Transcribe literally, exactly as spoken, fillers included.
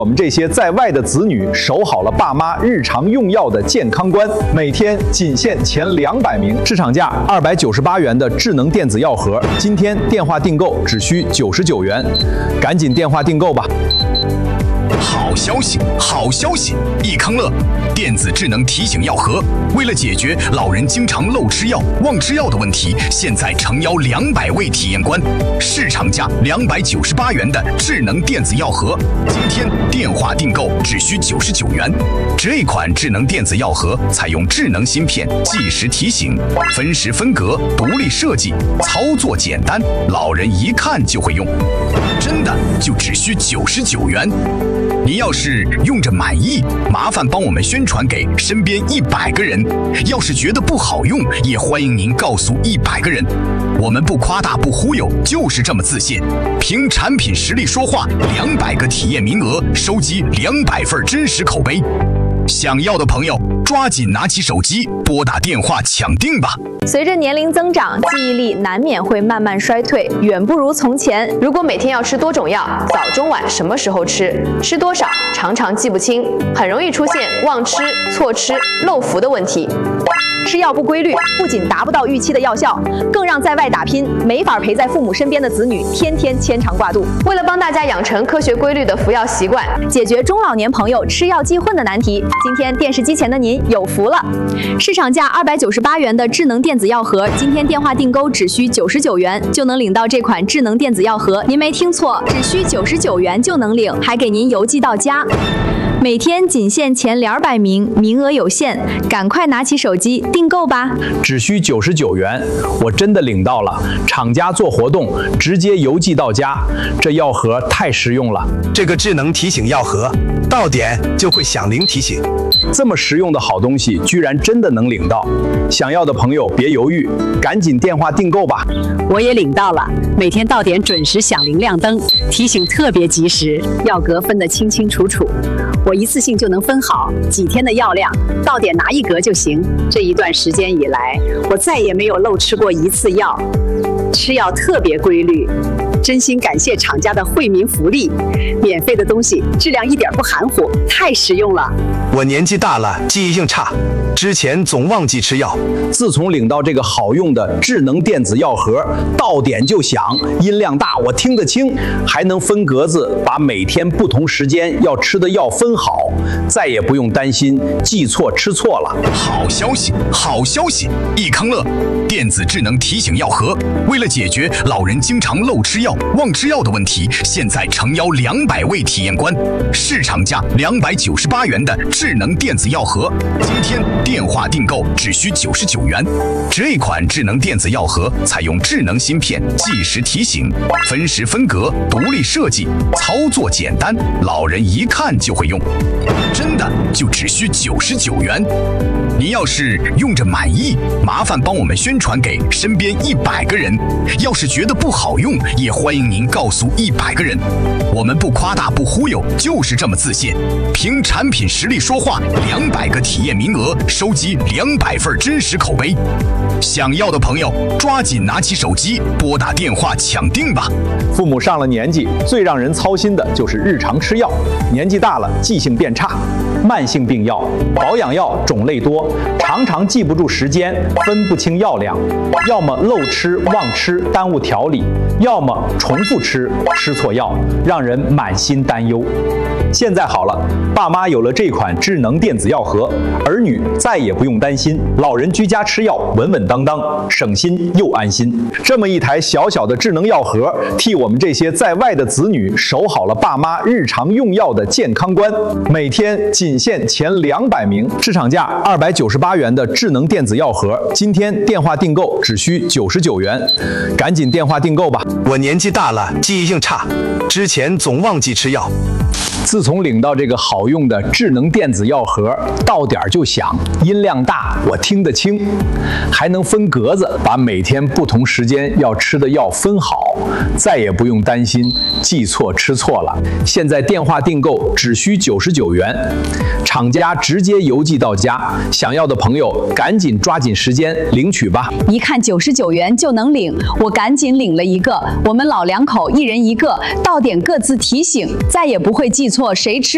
我们这些在外的子女守好了爸妈日常用药的健康关，每天仅限前两百名，市场价二百九十八元的智能电子药盒，今天电话订购只需九十九元，赶紧电话订购吧！ 好消息，好消息！益康乐电子智能提醒药盒，为了解决老人经常漏吃药、忘吃药的问题，现在诚邀两百位体验官，市场价两百九十八元的智能电子药盒，今天电话订购只需九十九元。这款智能电子药盒采用智能芯片，计时提醒，分时分格，独立设计，操作简单，老人一看就会用，真的就只需九十九元。您要是用着满意，麻烦帮我们宣传给身边一百个人；要是觉得不好用，也欢迎您告诉一百个人。我们不夸大不忽悠，就是这么自信。凭产品实力说话，两百个体验名额，收集两百份真实口碑。想要的朋友，抓紧拿起手机，拨打电话抢订吧。 随着年龄增长，记忆力难免会慢慢衰退，远不如从前。如果每天要吃多种药，早中晚什么时候吃，吃多少，常常记不清，很容易出现忘吃、错吃、漏服的问题。吃药不规律，不仅达不到预期的药效，更让在外打拼、没法陪在父母身边的子女天天牵肠挂肚。为了帮大家养成科学规律的服药习惯，解决中老年朋友吃药忌混的难题，今天电视机前的您有福了！市场价二百九十八元的智能电子药盒，今天电话订购只需九十九元就能领到这款智能电子药盒。您没听错，只需九十九元就能领，还给您邮寄到家。每天仅限前两百名，名额有限，赶快拿起手机订购吧！ 只需九十九元，我真的领到了，厂家做活动直接邮寄到家，这药盒太实用了。 这个智能提醒药盒，到点就会响铃提醒。 这么实用的好东西，居然真的能领到！想要的朋友别犹豫，赶紧电话订购吧！ 我也领到了，每天到点准时响铃亮灯，提醒特别及时，药格分得清清楚楚。我一次性就能分好几天的药量，到点拿一格就行。这一段时间以来，我再也没有漏吃过一次药，吃药特别规律。真心感谢厂家的惠民福利，免费的东西质量一点不含糊，太实用了。 我年纪大了，记忆性差，之前总忘记吃药。 自从领到这个好用的智能电子药盒，到点就响，音量大，我听得清，还能分格子，把每天不同时间要吃的药分好，再也不用担心记错吃错了。 好消息，好消息！益康乐电子智能提醒药盒，为了解决老人经常漏吃药、忘吃药的问题，现在诚邀两百位体验官，市场价两百九十八元的智能电子药盒，今天电话订购只需九十九元。这款智能电子药盒采用智能芯片，计时提醒，分时分格，独立设计，操作简单，老人一看就会用，真的就只需九十九元。您要是用着满意，麻烦帮我们宣传给身边一百个人；要是觉得不好用，也欢迎您告诉一百个人。我们不夸大不忽悠，就是这么自信。凭产品实力说话，两百个体验名额，收集两百份真实口碑。想要的朋友，抓紧拿起手机，拨打电话抢订吧。 父母上了年纪，最让人操心的就是日常吃药，年纪大了，记性变差。慢性病药、保养药种类多，常常记不住时间，分不清药量，要么漏吃忘吃耽误调理，要么重复吃吃错药，让人满心担忧。现在好了，爸妈有了这款智能电子药盒，儿女再也不用担心，老人居家吃药稳稳当当，省心又安心。这么一台小小的智能药盒，替我们这些在外的子女守好了爸妈日常用药的健康关，每天仅限前两百名，市场价二百九十八元的智能电子药盒，今天电话订购只需九十九元，赶紧电话订购吧！ 我年纪大了，记忆性差，之前总忘记吃药。 自从领到这个好用的智能电子药盒，到点就响，音量大，我听得清，还能分格子，把每天不同时间要吃的药分好，再也不用担心记错吃错了。现在电话订购只需九十九元，厂家直接邮寄到家，想要的朋友赶紧抓紧时间领取吧。 一看九十九元就能领，我赶紧领了一个。我们老两口一人一个，到点各自提醒，再也不会记错谁吃